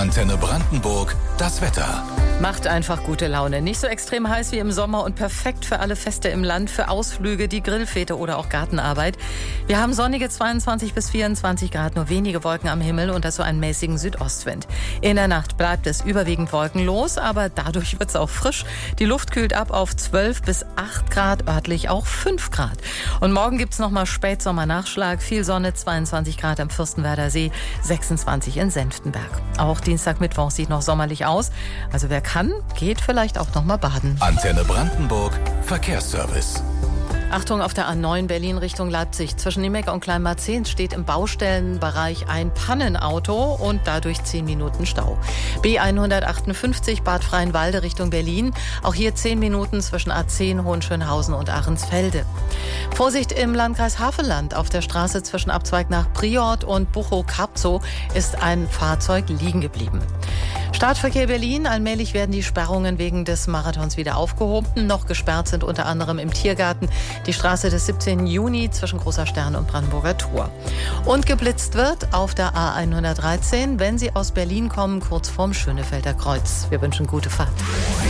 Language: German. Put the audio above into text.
Antenne Brandenburg, das Wetter. Macht einfach gute Laune. Nicht so extrem heiß wie im Sommer und perfekt für alle Feste im Land, für Ausflüge, die Grillfete oder auch Gartenarbeit. Wir haben sonnige 22 bis 24 Grad, nur wenige Wolken am Himmel und dazu einen mäßigen Südostwind. In der Nacht bleibt es überwiegend wolkenlos, aber dadurch wird es auch frisch. Die Luft kühlt ab auf 12 bis 8 Grad, örtlich auch 5 Grad. Und morgen gibt es nochmal Spätsommernachschlag, viel Sonne, 22 Grad am Fürstenwerder See, 26 in Senftenberg. Auch Dienstag, Mittwoch sieht noch sommerlich aus. Also wer kann, geht vielleicht auch noch mal baden. Antenne Brandenburg, Verkehrsservice. Achtung, auf der A9 Berlin Richtung Leipzig. Zwischen Niemek und Kleinmarzehn steht im Baustellenbereich ein Pannenauto und dadurch 10 Minuten Stau. B158 Bad Freienwalde Richtung Berlin. Auch hier 10 Minuten zwischen A10 Hohenschönhausen und Ahrensfelde. Vorsicht im Landkreis Havelland. Auf der Straße zwischen Abzweig nach Priort und Buchow-Karpzow ist ein Fahrzeug liegen geblieben. Stadtverkehr Berlin. Allmählich werden die Sperrungen wegen des Marathons wieder aufgehoben. Noch gesperrt sind unter anderem im Tiergarten die Straße des 17. Juni zwischen Großer Stern und Brandenburger Tor. Und geblitzt wird auf der A113, wenn Sie aus Berlin kommen, kurz vorm Schönefelder Kreuz. Wir wünschen gute Fahrt.